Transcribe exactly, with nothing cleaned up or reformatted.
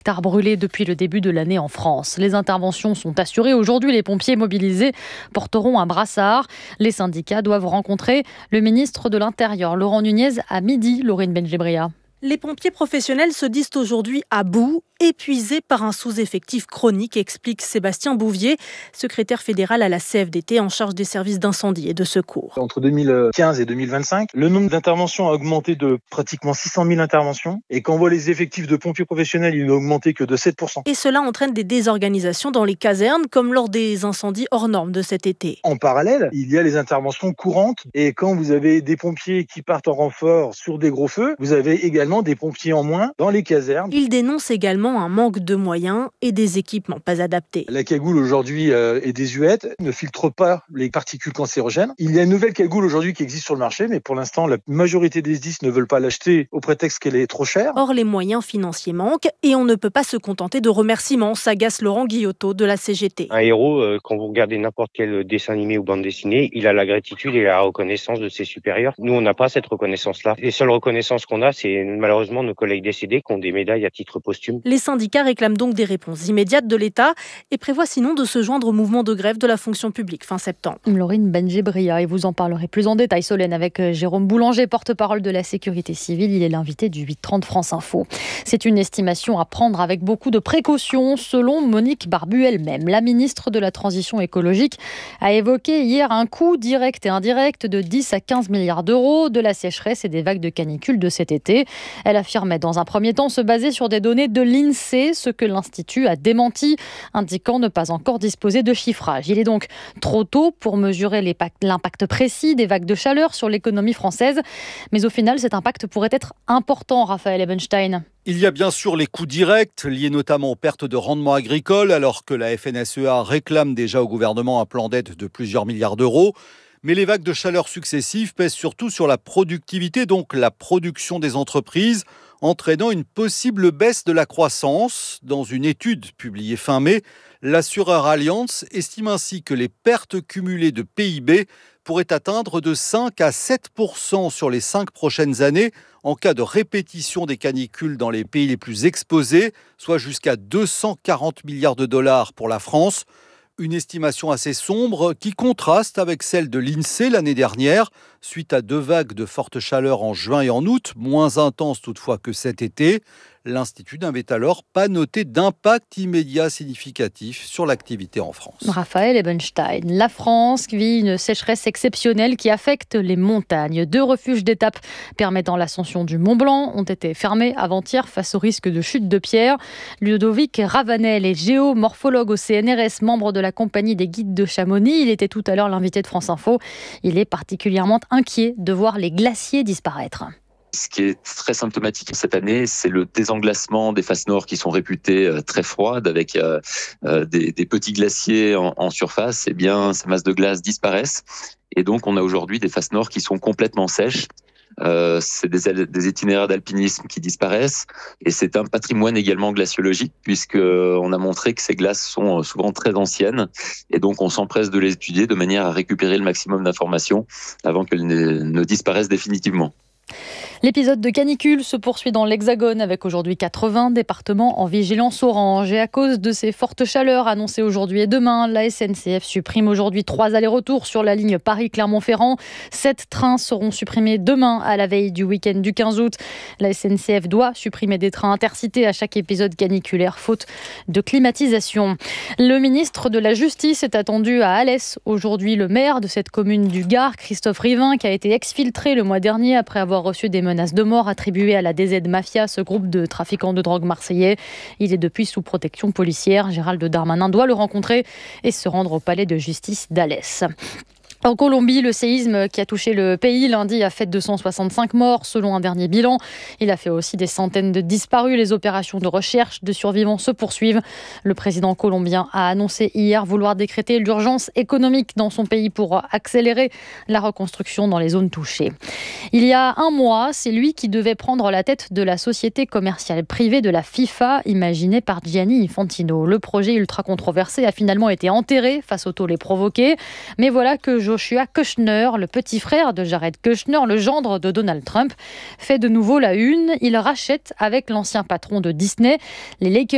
hectares brûlés depuis le début de l'année en France. Les interventions sont assurées. Aujourd'hui, les pompiers mobilisés porteront un brassard. Les syndicats doivent rencontrer le ministre de l'Intérieur, Laurent Nunez, à midi. Laurine Benjebria. Les pompiers professionnels se disent aujourd'hui à bout, épuisés par un sous-effectif chronique, explique Sébastien Bouvier, secrétaire fédéral à la C F D T en charge des services d'incendie et de secours. Entre deux mille quinze et deux mille vingt-cinq, le nombre d'interventions a augmenté de pratiquement six cent mille interventions. Et quand on voit les effectifs de pompiers professionnels, ils n'ont augmenté que de sept pour cent. Et cela entraîne des désorganisations dans les casernes, comme lors des incendies hors normes de cet été. En parallèle, il y a les interventions courantes. Et quand vous avez des pompiers qui partent en renfort sur des gros feux, vous avez également des pompiers en moins dans les casernes. Il dénonce également un manque de moyens et des équipements pas adaptés. La cagoule aujourd'hui euh, est désuète, ne filtre pas les particules cancérogènes. Il y a une nouvelle cagoule aujourd'hui qui existe sur le marché, mais pour l'instant, la majorité des S D I S ne veulent pas l'acheter au prétexte qu'elle est trop chère. Or, les moyens financiers manquent et on ne peut pas se contenter de remerciements, s'agace Laurent Guillotot de la C G T. Un héros, euh, quand vous regardez n'importe quel dessin animé ou bande dessinée, il a la gratitude et la reconnaissance de ses supérieurs. Nous, on n'a pas cette reconnaissance-là. Les seules reconnaissances qu'on a, c'est malheureusement nos collègues décédés qui ont des médailles à titre posthume. Les syndicats réclament donc des réponses immédiates de l'État et prévoient sinon de se joindre au mouvement de grève de la fonction publique fin septembre. Laurine Benjebria, et vous en parlerez plus en détail, Solène, avec Jérôme Boulanger, porte-parole de la sécurité civile. Il est l'invité du huit trente France Info. C'est une estimation à prendre avec beaucoup de précautions, selon Monique Barbu elle-même. La ministre de la Transition écologique a évoqué hier un coût direct et indirect de dix à quinze milliards d'euros de la sécheresse et des vagues de canicule de cet été. Elle affirmait dans un premier temps se baser sur des données de l'INSEE, ce que l'Institut a démenti, indiquant ne pas encore disposer de chiffrage. Il est donc trop tôt pour mesurer l'impact précis des vagues de chaleur sur l'économie française. Mais au final, cet impact pourrait être important, Raphaël Ebenstein. Il y a bien sûr les coûts directs, liés notamment aux pertes de rendement agricole, alors que la F N S E A réclame déjà au gouvernement un plan d'aide de plusieurs milliards d'euros. Mais les vagues de chaleur successives pèsent surtout sur la productivité, donc la production des entreprises, entraînant une possible baisse de la croissance. Dans une étude publiée fin mai, l'assureur Allianz estime ainsi que les pertes cumulées de P I B pourraient atteindre de cinq à sept pour cent sur les cinq prochaines années en cas de répétition des canicules dans les pays les plus exposés, soit jusqu'à deux cent quarante milliards de dollars pour la France. Une estimation assez sombre qui contraste avec celle de l'INSEE l'année dernière, suite à deux vagues de forte chaleur en juin et en août, moins intenses toutefois que cet été. L'Institut n'avait alors pas noté d'impact immédiat significatif sur l'activité en France. Raphaël Ebenstein, la France vit une sécheresse exceptionnelle qui affecte les montagnes. Deux refuges d'étape permettant l'ascension du Mont Blanc ont été fermés avant-hier face au risque de chute de pierre. Ludovic Ravanel est géomorphologue au C N R S, membre de la compagnie des guides de Chamonix. Il était tout à l'heure l'invité de France Info. Il est particulièrement inquiet de voir les glaciers disparaître. Ce qui est très symptomatique cette année, c'est le désenglacement des faces nord qui sont réputées très froides avec euh, des, des petits glaciers en, en surface. Eh bien, ces masses de glace disparaissent et donc on a aujourd'hui des faces nord qui sont complètement sèches. Euh, c'est des, des itinéraires d'alpinisme qui disparaissent et c'est un patrimoine également glaciologique puisque on a montré que ces glaces sont souvent très anciennes et donc on s'empresse de les étudier de manière à récupérer le maximum d'informations avant qu'elles ne, ne disparaissent définitivement. L'épisode de canicule se poursuit dans l'Hexagone avec aujourd'hui quatre-vingts départements en vigilance orange. Et à cause de ces fortes chaleurs annoncées aujourd'hui et demain, la S N C F supprime aujourd'hui trois allers-retours sur la ligne Paris-Clermont-Ferrand. Sept trains seront supprimés demain à la veille du week-end du quinze août. La S N C F doit supprimer des trains intercités à chaque épisode caniculaire faute de climatisation. Le ministre de la Justice est attendu à Alès. Aujourd'hui, le maire de cette commune du Gard, Christophe Rivin, qui a été exfiltré le mois dernier après avoir reçu des menaces de mort attribuées à la D Z Mafia, ce groupe de trafiquants de drogue marseillais. Il est depuis sous protection policière. Gérald Darmanin doit le rencontrer et se rendre au palais de justice d'Alès. En Colombie, le séisme qui a touché le pays lundi a fait deux cent soixante-cinq morts selon un dernier bilan. Il a fait aussi des centaines de disparus. Les opérations de recherche de survivants se poursuivent. Le président colombien a annoncé hier vouloir décréter l'urgence économique dans son pays pour accélérer la reconstruction dans les zones touchées. Il y a un mois, c'est lui qui devait prendre la tête de la société commerciale privée de la FIFA, imaginée par Gianni Infantino. Le projet ultra controversé a finalement été enterré face au tollé provoqué. Mais voilà que Joshua Kushner, le petit frère de Jared Kushner, le gendre de Donald Trump, fait de nouveau la une. Il rachète avec l'ancien patron de Disney les Lakers.